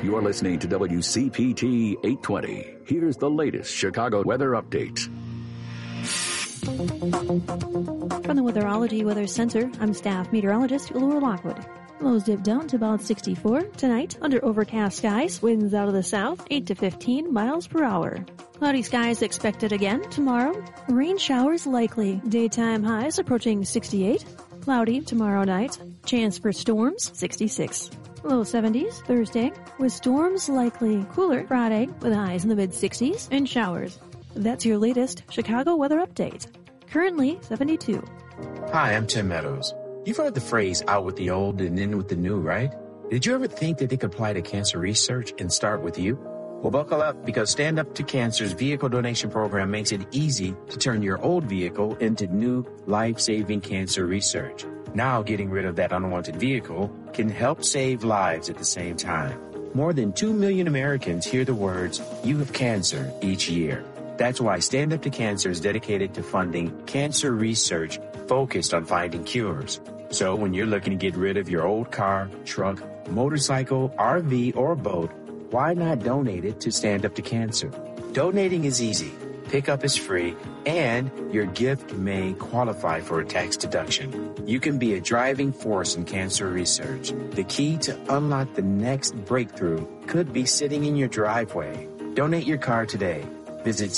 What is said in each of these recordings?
You're listening to WCPT 820. Here's the latest Chicago weather update. From the Weatherology Weather Center, I'm staff meteorologist Laura Lockwood. Lows dip down to about 64 tonight under overcast skies, winds out of the south 8 to 15 miles per hour. Cloudy skies expected again tomorrow. Rain showers likely. Daytime highs approaching 68. Cloudy tomorrow night. Chance for storms 66. Low 70s Thursday with storms likely. Cooler Friday with highs in the mid-60s and showers. That's your latest Chicago weather update. Currently 72. Hi, I'm Tim Meadows. You've heard the phrase out with the old and in with the new, right? Did you ever think that it could apply to cancer research and start with you? Well, buckle up, because Stand Up to Cancer's vehicle donation program makes it easy to turn your old vehicle into new life-saving cancer research. Now, getting rid of that unwanted vehicle can help save lives at the same time. More than 2 million Americans hear the words, "You have cancer," each year. That's why Stand Up to Cancer is dedicated to funding cancer research focused on finding cures. So when you're looking to get rid of your old car, truck, motorcycle, RV, or boat, why not donate it to Stand Up to Cancer? Donating is easy, pickup is free, and your gift may qualify for a tax deduction. You can be a driving force in cancer research. The key to unlock the next breakthrough could be sitting in your driveway. Donate your car today. Visit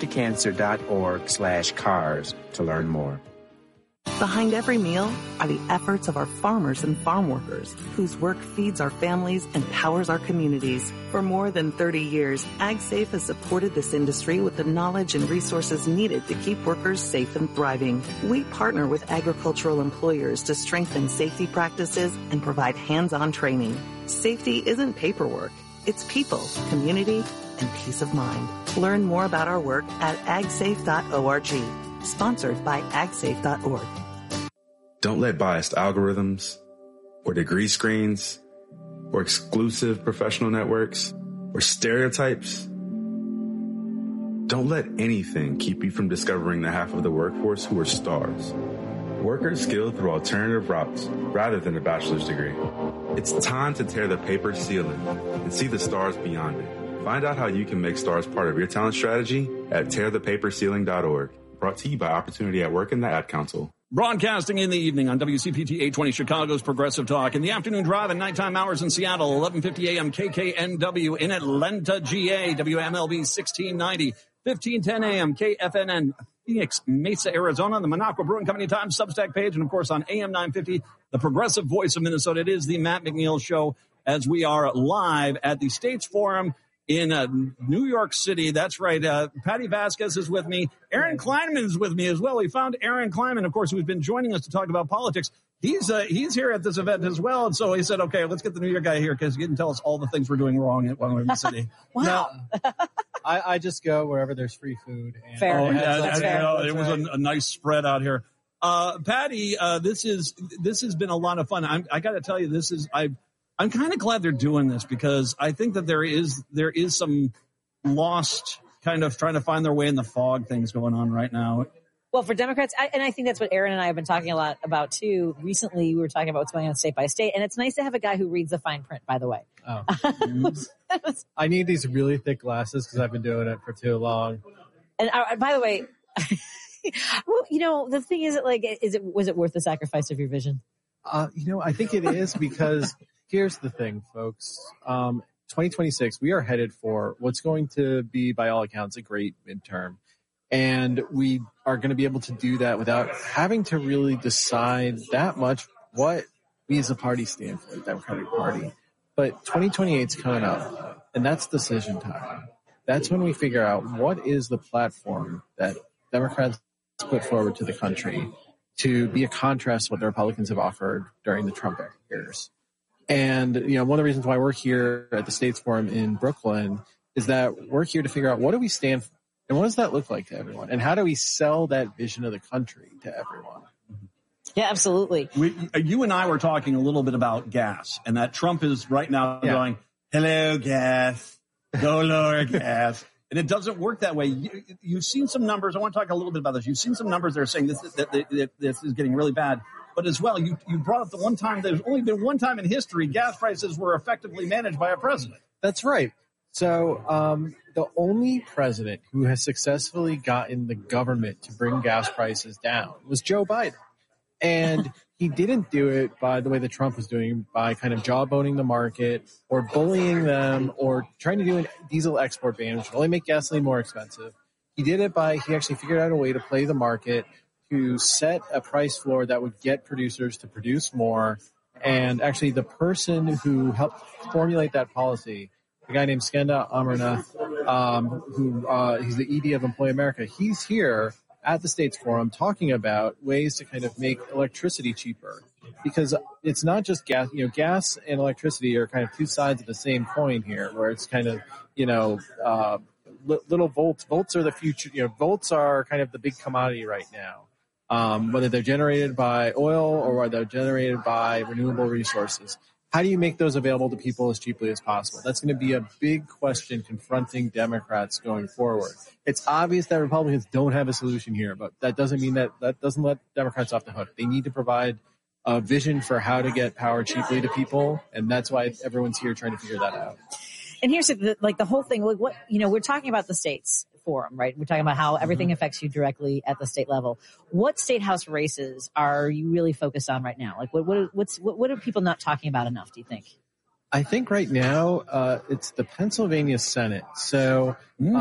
standuptocancer.org/cars to learn more. Behind every meal are the efforts of our farmers and farm workers, whose work feeds our families and powers our communities. For more than 30 years, AgSafe has supported this industry with the knowledge and resources needed to keep workers safe and thriving. We partner with agricultural employers to strengthen safety practices and provide hands-on training. Safety isn't paperwork. It's people, community, and peace of mind. Learn more about our work at agsafe.org. Sponsored by agsafe.org. Don't let biased algorithms or degree screens or exclusive professional networks or stereotypes. Don't let anything keep you from discovering the half of the workforce who are stars. Workers skilled through alternative routes rather than a bachelor's degree. It's time to tear the paper ceiling and see the stars beyond it. Find out how you can make stars part of your talent strategy at tearthepaperceiling.org. Brought to you by Opportunity at Work and the Ad Council. Broadcasting in the evening on WCPT 820 Chicago's Progressive Talk. In the afternoon drive and nighttime hours in Seattle, 1150 a.m. KKNW. In Atlanta, GA, WMLB 1690. 1510 a.m. KFNN. Phoenix, Mesa, Arizona. The Minocqua Brewing Company Times Substack page. And, of course, on AM 950, the Progressive Voice of Minnesota. It is the Matt McNeil Show as we are live at the States Forum in New York City. That's right. Patty Vasquez is with me. Aaron Kleinman is with me as well. We found Aaron Kleinman, of course, who's been joining us to talk about politics. He's here at this event as well. And so he said, okay, let's get the New York guy here because he can tell us all the things we're doing wrong when we're in the city. Wow. No, I just go wherever there's free food. And fair. Oh, yeah, it was a nice spread out here. Patty, this has been a lot of fun. I got to tell you, I'm kind of glad they're doing this because I think that there is some lost kind of trying to find their way in the fog things going on right now. Well, for Democrats, and I think that's what Aaron and I have been talking a lot about too. Recently, we were talking about what's going on state by state, and it's nice to have a guy who reads the fine print, by the way. Oh. I need these really thick glasses because I've been doing it for too long. And by the way, well, the thing is, was it worth the sacrifice of your vision? I think it is because here's the thing, folks. 2026, we are headed for what's going to be, by all accounts, a great midterm. And we are going to be able to do that without having to really decide that much what we as a party stand for, the Democratic Party. But 2028 is coming up, and that's decision time. That's when we figure out what is the platform that Democrats put forward to the country to be a contrast to what the Republicans have offered during the Trump years. And, one of the reasons why we're here at the States Forum in Brooklyn is that we're here to figure out what do we stand for and what does that look like to everyone? And how do we sell that vision of the country to everyone? Yeah, absolutely. You and I were talking a little bit about gas and that Trump is right now going, hello, gas, go lower gas. And it doesn't work that way. You've seen some numbers. I want to talk a little bit about this. You've seen some numbers that are saying this is getting really bad. But as well, you brought up the one time, there's only been one time in history gas prices were effectively managed by a president. That's right. So the only president who has successfully gotten the government to bring gas prices down was Joe Biden. And he didn't do it by the way that Trump was doing, by kind of jawboning the market or bullying them or trying to do a diesel export ban, which would only make gasoline more expensive. He did it by, he actually figured out a way to play the market, to set a price floor that would get producers to produce more. And actually the person who helped formulate that policy, a guy named Skanda Amarnath, he's the ED of Employ America, he's here at the States Forum talking about ways to kind of make electricity cheaper, because it's not just gas. Gas and electricity are kind of two sides of the same coin here, where it's kind of little volts. Volts are the future. Volts are kind of the big commodity right now, whether they're generated by oil or whether they're generated by renewable resources. How do you make those available to people as cheaply as possible? That's going to be a big question confronting Democrats going forward. It's obvious that Republicans don't have a solution here, but that doesn't mean that doesn't let Democrats off the hook. They need to provide a vision for how to get power cheaply to people, and that's why everyone's here trying to figure that out. And here's the whole thing. We're talking about the states forum, right? We're talking about how everything affects you directly at the state level. What state house races are you really focused on right now? Like, what are people not talking about enough, do you think? I think right now it's the Pennsylvania Senate. So,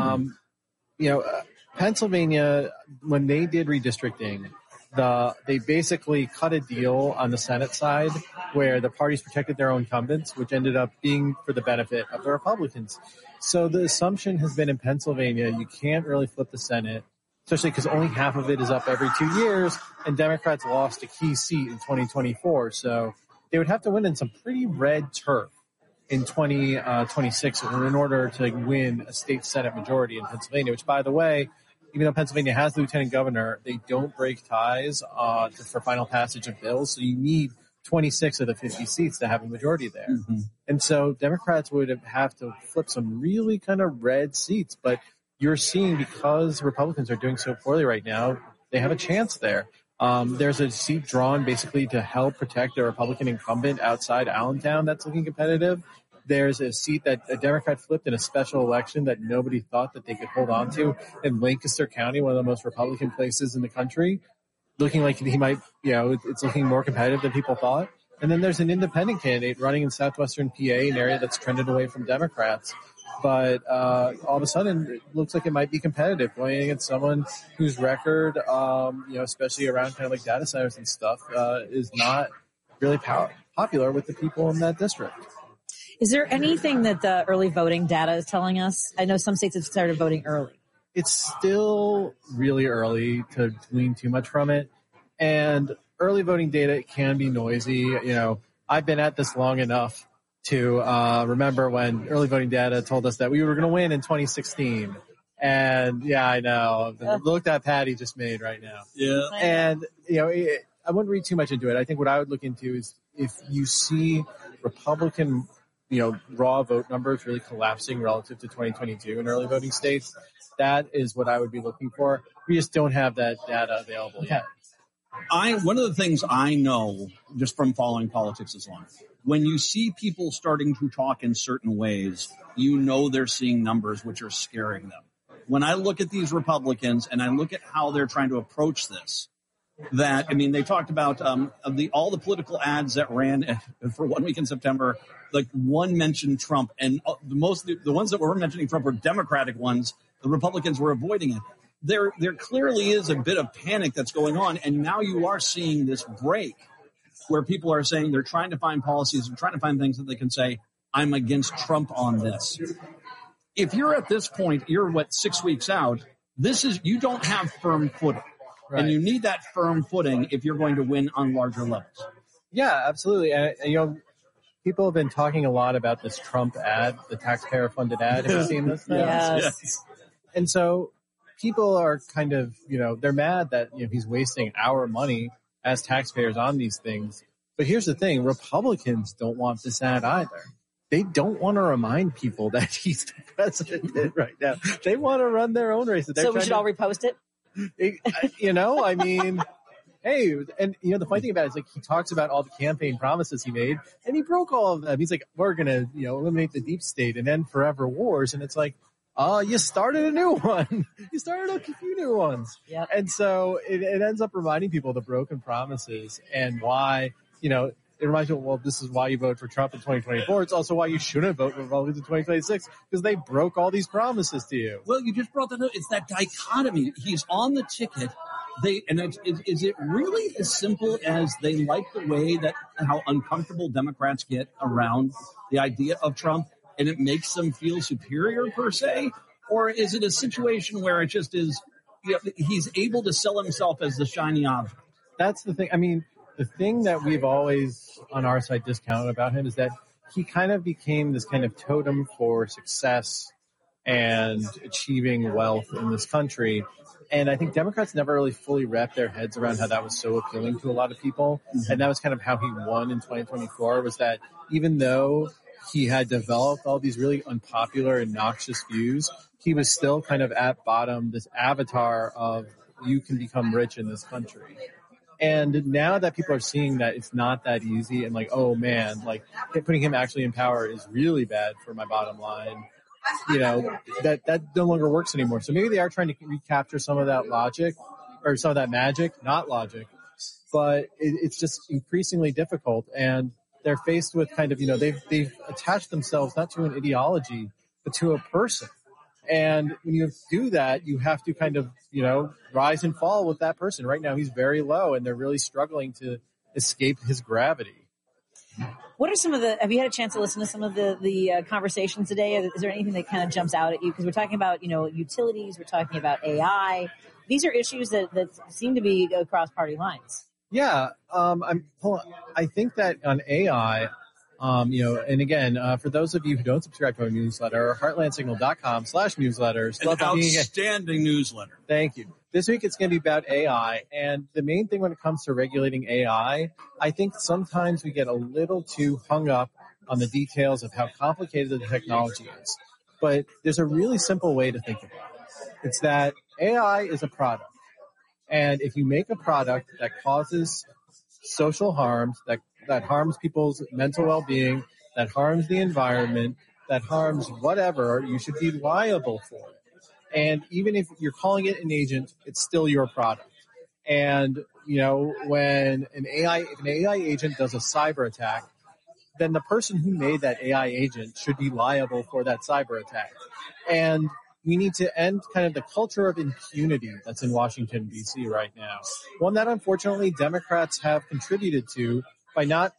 Pennsylvania, when they did redistricting, they basically cut a deal on the Senate side where the parties protected their own incumbents, which ended up being for the benefit of the Republicans. So the assumption has been in Pennsylvania, you can't really flip the Senate, especially because only half of it is up every 2 years, and Democrats lost a key seat in 2024. So they would have to win in some pretty red turf in 2026 in order to win a state Senate majority in Pennsylvania, which, by the way, even though Pennsylvania has the lieutenant governor, they don't break ties for final passage of bills. So you need 26 of the 50 seats to have a majority there. Mm-hmm. And so Democrats would have to flip some really kind of red seats. But you're seeing, because Republicans are doing so poorly right now, they have a chance there. There's a seat drawn basically to help protect a Republican incumbent outside Allentown that's looking competitive. There's a seat that a Democrat flipped in a special election that nobody thought that they could hold on to in Lancaster County, one of the most Republican places in the country, looking like he might, it's looking more competitive than people thought. And then there's an independent candidate running in southwestern PA, an area that's trended away from Democrats. But all of a sudden, it looks like it might be competitive going against someone whose record, especially around kind of like data centers and stuff, is not really popular with the people in that district. Is there anything that the early voting data is telling us? I know some states have started voting early. It's still really early to glean too much from it. And early voting data can be noisy. I've been at this long enough to remember when early voting data told us that we were going to win in 2016. And yeah, I know. Look that Patty just made right now. Yeah. And, I wouldn't read too much into it. I think what I would look into is if you see Republican raw vote numbers really collapsing relative to 2022 in early voting states, that is what I would be looking for. We just don't have that data available yet. One of the things I know just from following politics this long, when you see people starting to talk in certain ways, they're seeing numbers which are scaring them. When I look at these Republicans and I look at how they're trying to approach this, they talked about all the political ads that ran for 1 week in September. Like, one mentioned Trump, and the ones that were mentioning Trump were Democratic ones. The Republicans were avoiding it. There clearly is a bit of panic that's going on, and now you are seeing this break where people are saying they're trying to find policies and trying to find things that they can say, I'm against Trump on this. If you're at this point, you're 6 weeks out. You don't have firm footing. Right. And you need that firm footing if you're going to win on larger levels. Yeah, absolutely. And people have been talking a lot about this Trump ad, the taxpayer-funded ad. Have you seen this? Yes. And so people are kind of, they're mad that he's wasting our money as taxpayers on these things. But here's the thing: Republicans don't want this ad either. They don't want to remind people that he's the president right now. They want to run their own races. So we should all repost it? hey, and the funny thing about it is he talks about all the campaign promises he made, and he broke all of them. He's like, we're going to, eliminate the deep state and end forever wars. And it's like, you started a new one. You started a few new ones. Yep. And so it ends up reminding people of the broken promises and why, it reminds you, well, this is why you vote for Trump in 2024. It's also why you shouldn't vote for Republicans in 2026, because they broke all these promises to you. Well, you just brought that up. It's that dichotomy. He's on the ticket. Is it really as simple as they like the way that how uncomfortable Democrats get around the idea of Trump, and it makes them feel superior per se? Or is it a situation where it just is, he's able to sell himself as the shiny object? That's the thing. I mean, the thing that we've always on our side discounted about him is that he kind of became this kind of totem for success and achieving wealth in this country. And I think Democrats never really fully wrapped their heads around how that was so appealing to a lot of people. Mm-hmm. And that was kind of how he won in 2024, was that even though he had developed all these really unpopular and noxious views, he was still kind of at bottom this avatar of you can become rich in this country. And now that people are seeing that it's not that easy and like, oh man, like putting him actually in power is really bad for my bottom line, that no longer works anymore. So maybe they are trying to recapture some of that logic or some of that magic, not logic, but it's just increasingly difficult. And they're faced with kind of, they've attached themselves not to an ideology, but to a person. And when you do that, you have to kind of, rise and fall with that person. Right now, he's very low, and they're really struggling to escape his gravity. What are some of have you had a chance to listen to some of the conversations today? Is there anything that kind of jumps out at you? Because we're talking about, utilities, we're talking about AI. These are issues that seem to be across party lines. Yeah. I think that on AI, and again, for those of you who don't subscribe to our newsletter, heartlandsignal.com/newsletters. An outstanding newsletter. Thank you. This week it's going to be about AI. And the main thing when it comes to regulating AI, I think sometimes we get a little too hung up on the details of how complicated the technology is. But there's a really simple way to think about it. It's that AI is a product. And if you make a product that causes social harms, that harms people's mental well-being, that harms the environment, that harms whatever, you should be liable for it. And even if you're calling it an agent, it's still your product. And, when an AI agent does a cyber attack, then the person who made that AI agent should be liable for that cyber attack. And we need to end kind of the culture of impunity that's in Washington, D.C. right now. One that unfortunately Democrats have contributed to by not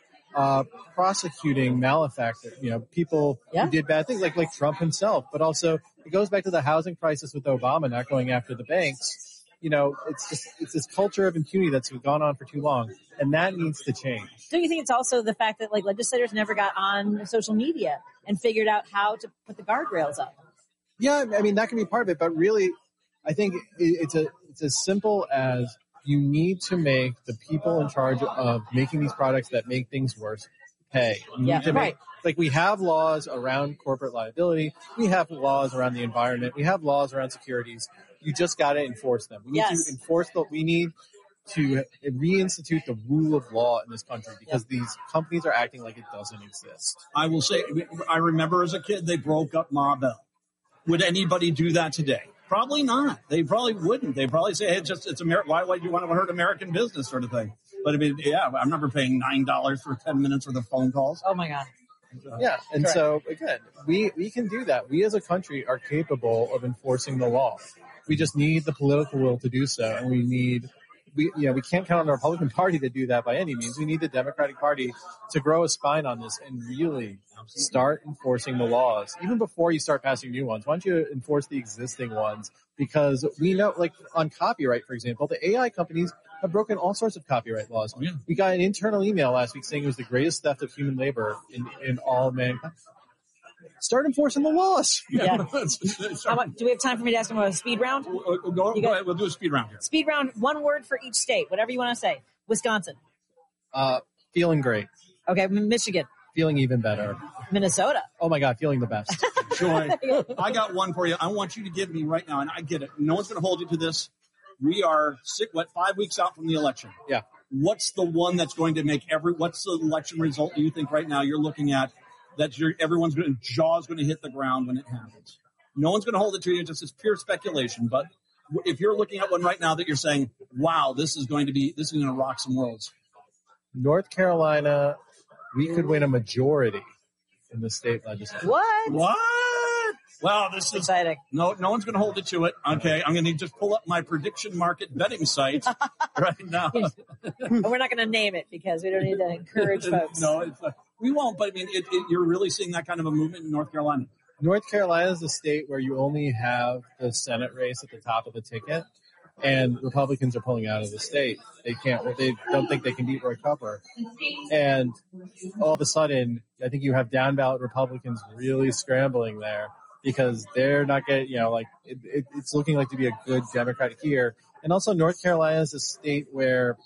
prosecuting malefactors, people who did bad things like Trump himself. But also it goes back to the housing crisis with Obama not going after the banks. It's this culture of impunity that's gone on for too long, and that needs to change. Don't you think it's also the fact that legislators never got on social media and figured out how to put the guardrails up? Yeah, I mean, that can be part of it, but really, I think it's as simple as you need to make the people in charge of making these products that make things worse pay. Right. We have laws around corporate liability. We have laws around the environment. We have laws around securities. You just got to enforce them. We need to enforce we need to reinstitute the rule of law in this country because these companies are acting like it doesn't exist. I will say, I remember as a kid, they broke up Ma Bell. Would anybody do that today? Probably not. They probably wouldn't. They'd probably say, hey, it's American. Why would you want to hurt American business sort of thing? But I mean, I remember paying $9 for 10 minutes worth of phone calls. Oh my God. Yeah. And correct. So again, we can do that. We as a country are capable of enforcing the law. We just need the political will to do so. And we can't count on the Republican Party to do that by any means. We need the Democratic Party to grow a spine on this and really start enforcing the laws. Even before you start passing new ones, why don't you enforce the existing ones? Because we know, on copyright, for example, the AI companies have broken all sorts of copyright laws. Oh, yeah. We got an internal email last week saying it was the greatest theft of human labor in all mankind. Start enforcing the laws. Yeah. Do we have time for me to ask him a speed round? Go ahead. We'll do a speed round here. Speed round, one word for each state, whatever you want to say. Wisconsin. Feeling great. Okay. Michigan. Feeling even better. Minnesota. Oh my God, feeling the best. Joy, I got one for you. I want you to give me right now, and I get it. No one's going to hold you to this. we are 5 weeks out from the election. Yeah. What's the one that's going to make what's the election result do you think right now you're looking at that everyone's jaw's going to hit the ground when it happens? No one's going to hold it to you. Just it's pure speculation. But if you're looking at one right now that you're saying, wow, this is going to rock some worlds. North Carolina, we could win a majority in the state legislature. What? Well, this is exciting. No one's going to hold it to it. Okay, I'm going to just pull up my prediction market betting site right now. And we're not going to name it because we don't need to encourage folks. No, we won't. But I mean, you're really seeing that kind of a movement in North Carolina. North Carolina is a state where you only have the Senate race at the top of the ticket, and Republicans are pulling out of the state. They don't think they can beat Roy Cooper. And all of a sudden, I think you have down ballot Republicans really scrambling there because they're not getting, it's looking like to be a good Democratic year. And also North Carolina is a state where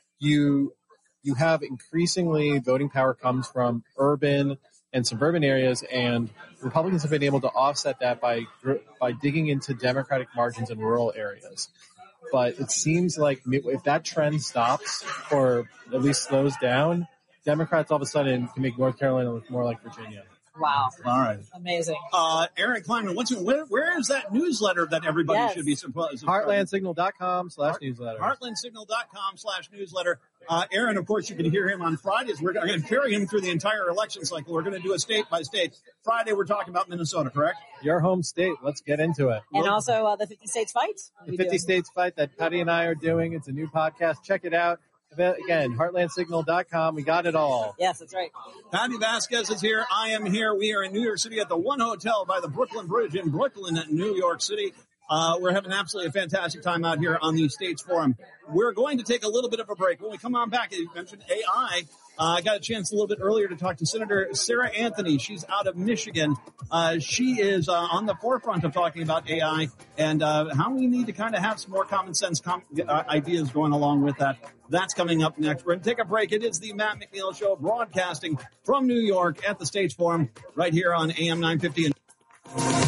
you have increasingly voting power comes from urban and suburban areas, and Republicans have been able to offset that by digging into Democratic margins in rural areas. But it seems like if that trend stops or at least slows down, Democrats all of a sudden can make North Carolina look more like Virginia. Wow. All right. Amazing. Aaron Kleinman, where is that newsletter that everybody should be supposed to? Heartlandsignal.com/newsletter. Heartlandsignal.com/newsletter. Aaron, of course, you can hear him on Fridays. We're going to carry him through the entire election cycle. We're going to do a state by state. Friday, we're talking about Minnesota, correct? Your home state. Let's get into it. And also the 50 States Fight. The 50 States Fight that Patty and I are doing. It's a new podcast. Check it out. Again, heartlandsignal.com. We got it all. Yes, that's right. Patty Vasquez is here. I am here. We are in New York City at the One Hotel by the Brooklyn Bridge in Brooklyn, New York City. We're having absolutely a fantastic time out here on the States Forum. We're going to take a little bit of a break. When we come on back, you mentioned AI. I got a chance a little bit earlier to talk to Senator Sarah Anthony. She's out of Michigan. She is on the forefront of talking about AI and how we need to kind of have some more common sense ideas going along with that. That's coming up next. We're going to take a break. It is the Matt McNeil Show, broadcasting from New York at the States Forum right here on AM 950.